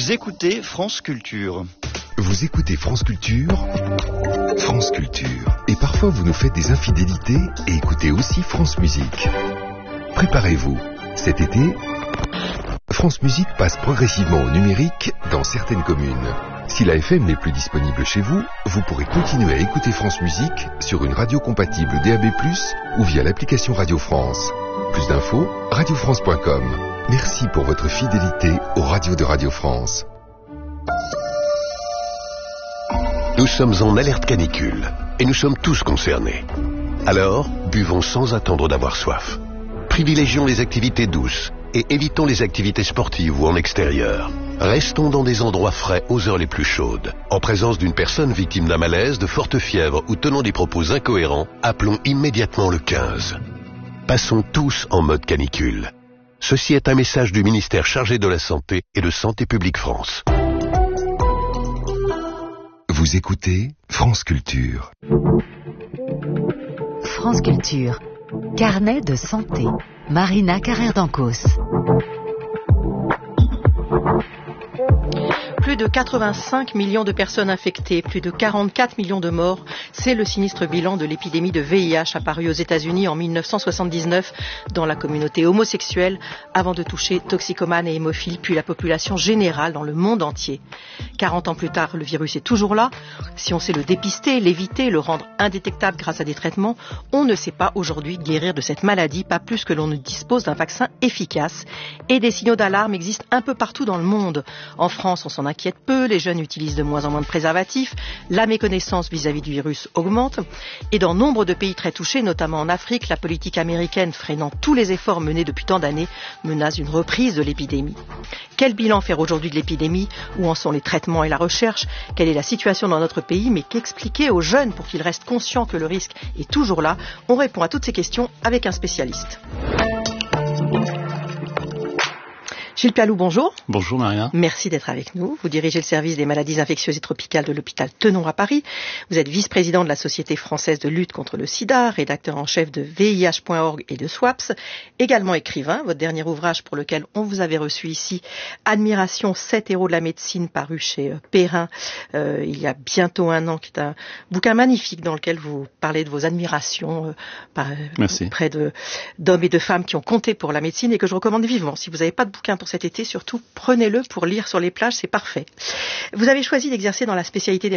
Vous écoutez France Culture. Vous écoutez France Culture, France Culture. Et parfois vous nous faites des infidélités et écoutez aussi France Musique. Préparez-vous, cet été, France Musique passe progressivement au numérique dans certaines communes. Si la FM n'est plus disponible chez vous, vous pourrez continuer à écouter France Musique sur une radio compatible DAB+, ou via l'application Radio France. Plus d'infos, radiofrance.com. Merci pour votre fidélité aux radios de Radio France. Nous sommes en alerte canicule et nous sommes tous concernés. Alors, buvons sans attendre d'avoir soif. Privilégions les activités douces et évitons les activités sportives ou en extérieur. Restons dans des endroits frais aux heures les plus chaudes. En présence d'une personne victime d'un malaise, de forte fièvre ou tenant des propos incohérents, appelons immédiatement le 15. Passons tous en mode canicule. Ceci est un message du ministère chargé de la Santé et de Santé publique France. Vous écoutez France Culture. France Culture. Carnet de santé. Marina Carrère-Dancos. Plus de 85 millions de personnes infectées, plus de 44 millions de morts, c'est le sinistre bilan de l'épidémie de VIH apparue aux États-Unis en 1979 dans la communauté homosexuelle, avant de toucher toxicomanes et hémophiles, puis la population générale dans le monde entier. 40 ans plus tard, le virus est toujours là. Si on sait le dépister, l'éviter, le rendre indétectable grâce à des traitements, on ne sait pas aujourd'hui guérir de cette maladie, pas plus que l'on ne dispose d'un vaccin efficace. Et des signaux d'alarme existent un peu partout dans le monde. En France, on s'en inquiète peu, les jeunes utilisent de moins en moins de préservatifs, la méconnaissance vis-à-vis du virus augmente, et dans nombre de pays très touchés, notamment en Afrique, la politique américaine freinant tous les efforts menés depuis tant d'années menace une reprise de l'épidémie. Quel bilan faire aujourd'hui de l'épidémie? Où en sont les traitements et la recherche? Quelle est la situation dans notre pays? Mais qu'expliquer aux jeunes pour qu'ils restent conscients que le risque est toujours là? On répond à toutes ces questions avec un spécialiste. Gilles Pialou, bonjour. Bonjour Marina. Merci d'être avec nous. Vous dirigez le service des maladies infectieuses et tropicales de l'hôpital Tenon à Paris. Vous êtes vice-président de la Société française de lutte contre le sida, rédacteur en chef de VIH.org et de SWAPS, également écrivain. Votre dernier ouvrage pour lequel on vous avait reçu ici, Admiration, 7 héros de la médecine, paru chez Perrin il y a bientôt un an, qui est un bouquin magnifique dans lequel vous parlez de vos admirations près d'hommes et de femmes qui ont compté pour la médecine et que je recommande vivement. Si vous n'avez pas de bouquin pour cet été, surtout prenez-le pour lire sur les plages, c'est parfait. Vous avez choisi d'exercer dans la spécialité des